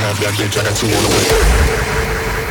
have that bitch, I got two on the way.